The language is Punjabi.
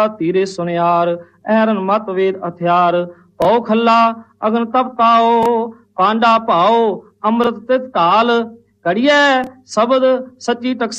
ਧੀਰੇ ਸੁਨਿਆਰ, ਐਰਨ ਮਤ ਵੇਦ ਹਥਿਆਰ। ਪਉ ਖੱਲਾ ਅਗਨ ਤਪਤਾਓ, ਪਾਂਡਾ ਭਾਓ ਅੰਮ੍ਰਿਤ ਤਿਤ ਕਾਲ। ਕੜੀਐ ਸ਼ਬਦ ਸੱਚੀ ਟਕਸਾਲ।